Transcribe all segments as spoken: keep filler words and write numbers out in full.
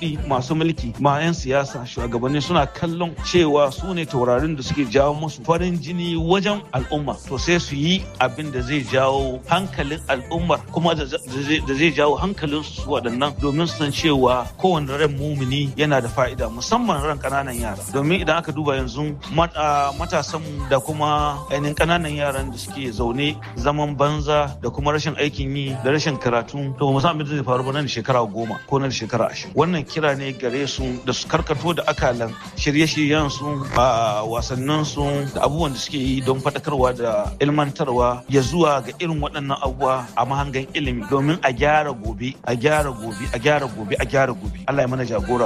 kuɗi, masu mulki, ma 'yan siyasa, shugabanni suna kallon cewa su ne taurarin da suke jawo musu farin jini wajen al'umma, to sai su yi abin da zai jawo hankalin al'ummar kuma da zai jawo hankalin su waɗannan domin su san cewa kowane ran mumini yana da fa'ida, musamman ran ƙananan yara. Domin idan aka duba yanzu matasan da kuma ainihin ƙananan yaran da suke zaune zaman banza da kuma rashin aikin yi da rashin karatu, to mu san abin da zai faru ba nan shekara goma ko nan shekara ashirin. Wannan kira ne gare su da su karkato da akalan shirye-shiryen su a wasannin su da abubuwan da suke yi don faɗakarwa da ilmantarwa ya zuwa ga irin waɗannan abubuwa a mahangan ilimi domin a gyara gobe a gyara gobe a gyara gobe a gyara gobe. Allah ya mana jagora.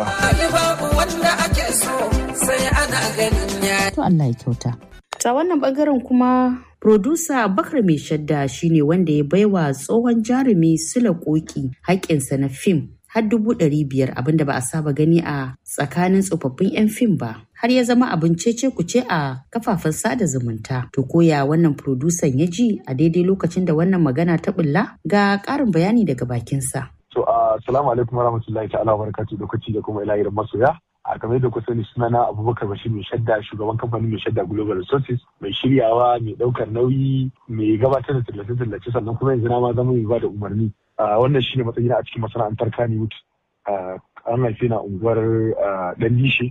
To Allah ya kyauta. Ta wannan bangaren kuma Producer Bakar Mai Shadda shine wanda ya baiwa tsohon jarumi Sule Koki haƙƙinsa na fim har dubu ɗari biyar, abinda ba a saba gani a tsakanin tsofaffin 'yan fim ba. Har ya zama abin cece kuce a kafafen sada zumunta. To koya wannan producer ya ji a daidai lokacin da wannan magana ta bulla? Ga ƙarin bayani daga bakinsa. To assalamu alaikum warahmatullahi ta'ala wabarakatuh, lokaci da kuma ilahirin masoya. A kamar da kusa ni sunana Abubakar Bashir Mai Shadda, shugaban kamfanin Mai Shadda Global Resources, mai shiryawa, mai daukar nauyi, mai gabatar da tallace-tallace, sannan kuma yanzu na ma zama mai ba da umarni. Wannan shine matsayina a cikin masana'antar Kannywood. An haife na unguwar Dan Lishe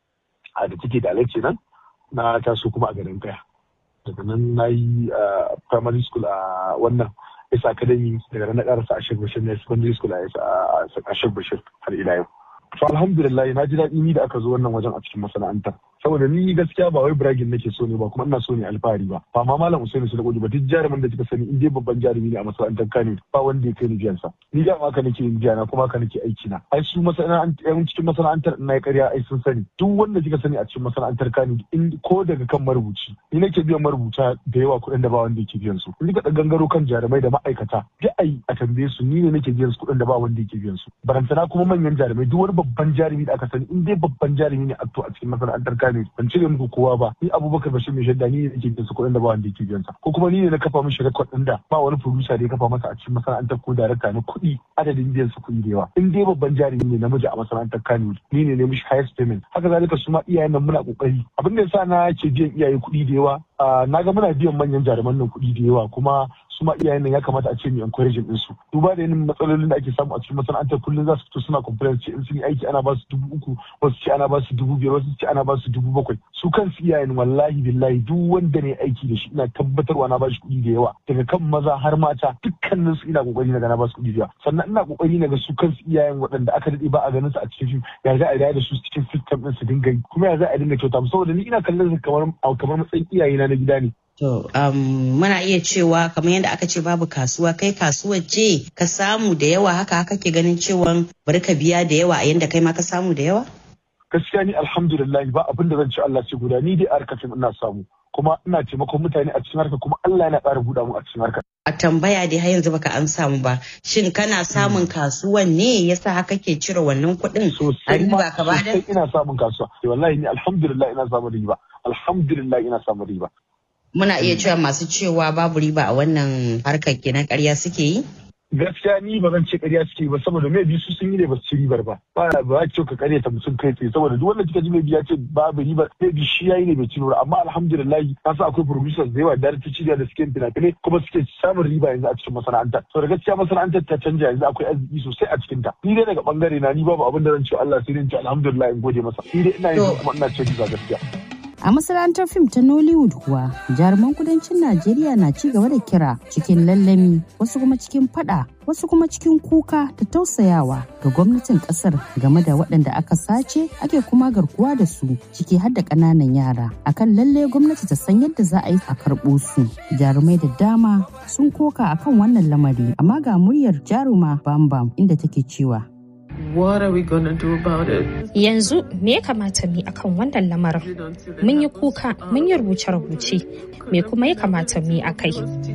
da take da Alhaji nan, na taso kuma a garin Kaya. Daga nan na yi primary school a wannan Isa Academy, daga nan na karasa a Sheikh Bashir, na secondary school a Sheikh Bashir har ila yau. To alhamdulillah na ji daɗi ni da aka zo wannan wajen a cikin masana'antar. Saboda ni gaskiya ba wai bragin nake so ne ba kuma ina so ne alfahari ba. Ba ma Malam Usaini Sule Koki ba, duk jarumin da kika sani in dai babban jarumi ne a masana'antar Kano ba wanda ya kai ni biyan sa. Ni da haka nake yin biyana kuma haka nake aiki na. Ai su masana'antar cikin masana'antar ina yi ƙarya ai sun sani. Duk wanda kika sani a cikin masana'antar Kano in ko daga kan marubuci ni nake biyan marubuta da yawa kuɗin da ba wanda yake biyan su. In kika gangaro kan jarumai da ma'aikata duk ai a tambaye su ni ne nake biyan su kuɗin da ba wanda yake biyan su. Barantana kuma manyan jarumai duk wani babban jarumi da aka sani in dai babban jarumi ne a to a cikin masana'antar Kano ban cire muku kowa ba, ni Abubakar Bashir Mai Shadda ni ne nake biyan su kuɗin da ba wanda yake biyan sa, ko kuma ni ne na kafa mishi rekod ɗin da ba wani producer da ya kafa masa a cikin masana'antar ko darakta na kuɗi adadin biyan su kuɗi da yawa. In dai babban jarumi ne namiji a masana'antar Kano ni ne ne mishi highest payment. Haka zalika su ma iyayen nan muna kokari. Abin da yasa na ce biyan iyaye kuɗi da yawa, na ga muna biyan manyan jaruman nan kuɗi da yawa kuma su ma iyayen nan ya kamata a ce mu encouraging din su. Duba da yanayin matsalolin da ake samu a cikin masana'antar kullum za su fito suna complain ce in sun yi aiki ana ba su dubu uku, wasu ce ana ba su dubu biyar, wasu ce ana ba su dubu bakwai. Su kansu iyayen wallahi billahi duk wanda ne aiki da shi ina tabbatarwa na ba shi kuɗi da yawa, daga kan maza har mata dukkanin su ina kokari na ga na ba su kuɗi da yawa. Sannan ina kokari na ga su kansu iyayen waɗanda aka daɗe ba a ganin su a cikin fim ya za a riya da su cikin system ɗin su dinga yi kuma ya za a dinga kyauta musu, saboda ni ina kallon su kamar kamar matsayin iyayena na gida ne. To, um, muna iya cewa kamar yadda aka ce babu kasuwa, kai kasuwar ce ka samu da yawa haka haka ke ganin cewa bari ka biya da yawa a yanda kai ma ka samu da yawa? Gaskiya ni alhamdulillah ba abin da zan ci Allah ce guda, ni dai a harkar ina samu kuma ina taimakon mutane a cikin harkar kuma Allah yana ƙara buɗa mu a cikin harkar. A tambaya dai har yanzu baka an samu ba, shin kana samun kasuwan ne yasa haka ke cire wannan kuɗin a riba ka bada? Sosai ina samun kasuwa, wallahi ni alhamdulillah ina samun riba, alhamdulillah ina samun riba. Muna iya cewa masu cewa babu riba a wannan harkar kenan ƙarya suke yi? Gaskiya ni ba zan ce ƙarya suke ba, saboda mai bi su sun yi ne ba su ci ribar ba. Ba ba ce ka ƙarya ta mutum kai tsaye, saboda duk wanda kika ji mai biya ce babu riba, mai bi shi yayi ne bai ci riba, amma alhamdulillah na sa akwai producers da yawa da ta ci da suke fina-finai kuma suke samun riba yanzu a cikin masana'antar. Saboda gaskiya masana'antar ta canja yanzu akwai arziki sosai a cikin ta. Ni dai daga bangare na ni babu abin da zan ce Allah sai dai in ce alhamdulillah in gode masa. Ni dai ina yin kuma ina ce riba gaskiya. A masana'antar fim ta Nollywood kuwa jaruman kudancin Najeriya na ci gaba da kira cikin lallami, wasu kuma cikin fada, wasu kuma cikin kuka da tausayawa ga gwamnatin kasar game da waɗanda aka sace ake kuma garkuwa da su ciki har da ƙananan yara. Akan lalle gwamnati ta san yadda za a yi a karɓo su. Jarumai da dama sun koka akan wannan lamari, amma ga muryar jaruma Bambam inda take cewa What are we gonna do about it? Yanzu me ya kamata mu yi akan wannan lamarin? Mun yi kuka, mun yi rubuce-rubuce, me kuma ya kamata mu yi akai?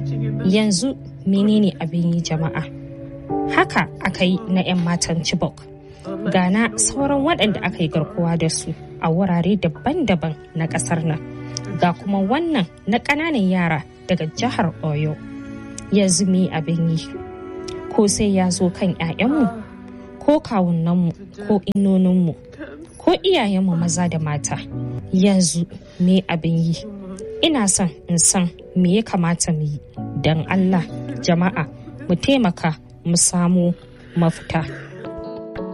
Yanzu menene abin yi jama'a? Haka aka yi na 'yan matan Chibok. Gana sauran waɗanda aka yi garkuwa da su a wurare daban-daban na ƙasar nan. Ga kuma wannan na ƙananan yara daga jihar Oyo. Yanzu me abin yi? Ko sai ya zo kan 'ya'yanmu? ko kawunanmu ko inoninmu ko iyayenmu maza da mata. Yanzu me abin yi? Ina son in san me ya kamata mu yi. Don Allah jama'a mu taimaka mu samu mafita.